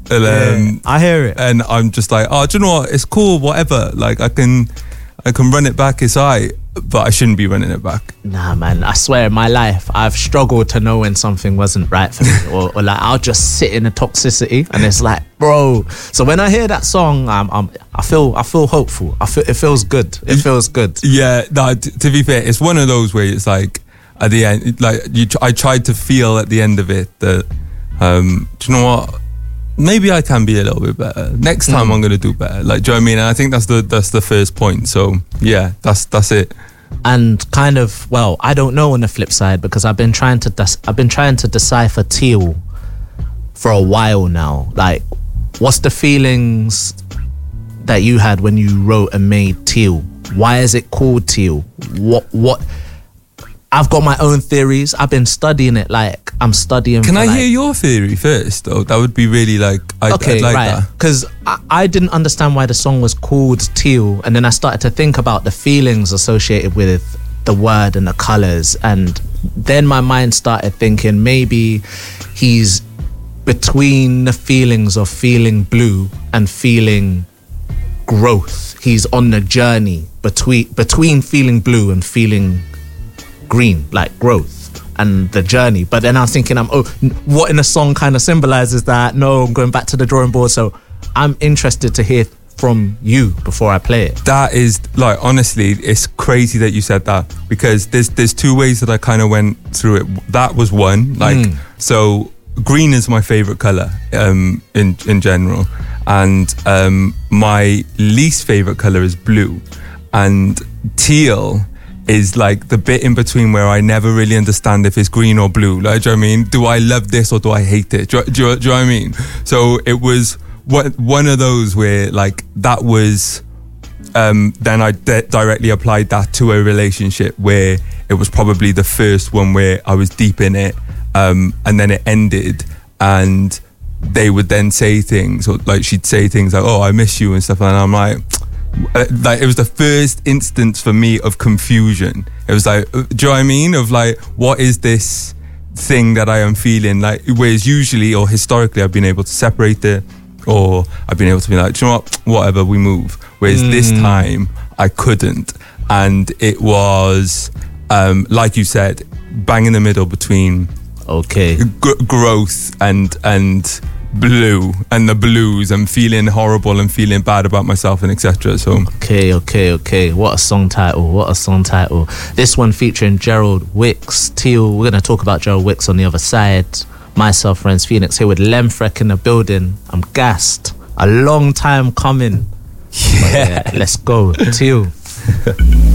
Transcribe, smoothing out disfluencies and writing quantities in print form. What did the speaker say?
I hear it. And I'm just like, oh, do you know what? It's cool, whatever. Like, I can run it back, it's alright, but I shouldn't be running it back. Nah, man, I swear in my life, I've struggled to know when something wasn't right for me. or like, I'll just sit in the toxicity and it's like, bro. So when I hear that song, I feel hopeful. It feels good. It feels good. Yeah, no, to be fair, it's one of those where it's like, at the end, like, I tried to feel at the end of it that, do you know what? Maybe I can be a little bit better. Next time I'm going to do better. Like, do you know what I mean? And I think that's the first point. So yeah, that's it. And kind of, well, I don't know on the flip side, because I've been trying to decipher Teal for a while now. Like, what's the feelings that you had when you wrote and made Teal? Why is it called Teal? What? I've got my own theories. I've been studying it. Like, I'm studying. Can I hear your theory first, though? That would be really like. I'd like that. Because I didn't understand why the song was called Teal, and then I started to think about the feelings associated with the word and the colours, and then my mind started thinking maybe he's between the feelings of feeling blue and feeling growth. He's on the journey between feeling blue and feeling green, like growth and the journey. But then I was thinking, what in a song kind of symbolizes that? No, I'm going back to the drawing board. So I'm interested to hear from you before I play it. That is, like, honestly, it's crazy that you said that, because there's two ways that I kind of went through it. That was one, like, so green is my favorite color in general, and my least favorite color is blue, and teal is like the bit in between where I never really understand if it's green or blue. Like, do you know what I mean? Do I love this or do I hate it? Do you know what I mean? So it was one of those where, like, that was, then I directly applied that to a relationship where it was probably the first one where I was deep in it, and then it ended, and they would then say things, or like she'd say things like, oh, I miss you and stuff, and I'm like it was the first instance for me of confusion. It was like, do you know what I mean? Of like, what is this thing that I am feeling? Like, whereas usually or historically I've been able to separate it, or I've been able to be like, do you know what? Whatever, we move. Whereas this time I couldn't, and it was like you said, bang in the middle between growth and blue and the blues, and feeling horrible and feeling bad about myself and etc. So okay, what a song title. This one featuring Gerald Wicks, Teal. We're going to talk about Gerald Wicks on the other side. Myself, Renz Phoenix, here with Lemfrek in the building. I'm gassed. A long time coming. Yeah, let's go. Teal.